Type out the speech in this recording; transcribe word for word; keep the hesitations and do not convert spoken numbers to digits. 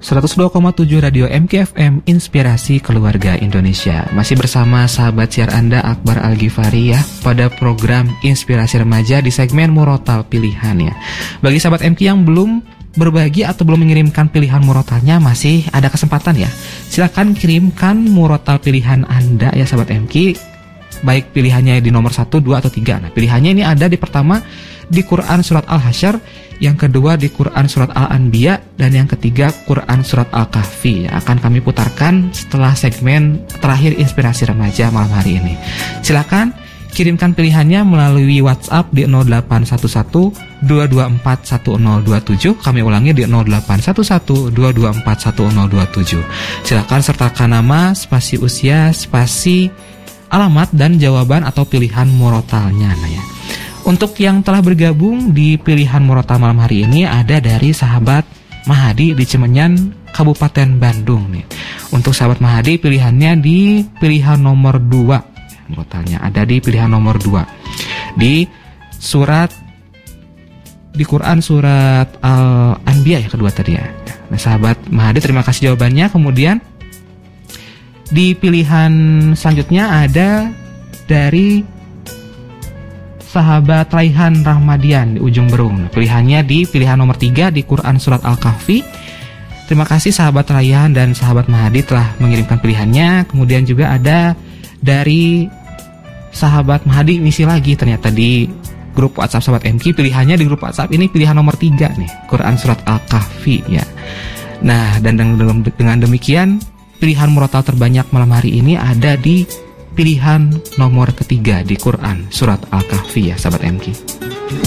seratus dua koma tujuh Radio M K F M, Inspirasi Keluarga Indonesia. Masih bersama sahabat siar Anda Akbar Al-Ghifari ya, pada program Inspirasi Remaja di segmen Murotal Pilihan ya. Bagi sahabat M K yang belum berbagi atau belum mengirimkan pilihan murotalnya, masih ada kesempatan ya. Silakan kirimkan murotal pilihan Anda ya sahabat M K, baik pilihannya di nomor satu, dua, atau tiga. Nah, pilihannya ini ada di pertama di Quran Surat Al-Hasyr, yang kedua di Quran Surat Al-Anbiya, dan yang ketiga Quran Surat Al-Kahfi. Akan kami putarkan setelah segmen terakhir Inspirasi Remaja malam hari ini. Silakan kirimkan pilihannya melalui WhatsApp di nol delapan satu satu dua dua empat satu nol dua tujuh. Kami ulangi di nol delapan satu satu dua dua empat satu nol dua tujuh. Silakan sertakan nama, spasi usia, spasi alamat, dan jawaban atau pilihan murotalnya. Nah ya. Untuk yang telah bergabung di pilihan murotal malam hari ini ada dari sahabat Mahadi di Cimenyan, Kabupaten Bandung nih. Untuk sahabat Mahadi pilihannya di pilihan nomor dua. Murotalnya ada di pilihan nomor dua. Di surat di Quran Surat Al-Anbiya ya, kedua tadi ya. Nah, sahabat Mahadi terima kasih jawabannya. Kemudian di pilihan selanjutnya ada dari sahabat Raihan Rahmadian di Ujung Berung. Nah, pilihannya di pilihan nomor tiga di Quran Surat Al-Kahfi. Terima kasih sahabat Raihan dan sahabat Mahadi telah mengirimkan pilihannya. Kemudian juga ada dari sahabat Mahadi ngisi lagi ternyata di grup WhatsApp sahabat M K. Pilihannya di grup WhatsApp ini pilihan nomor tiga nih, Quran Surat Al-Kahfi ya. Nah, dan dengan demikian pilihan murotal terbanyak malam hari ini ada di pilihan nomor ketiga di Quran Surat Al-Kahfi ya sahabat M K.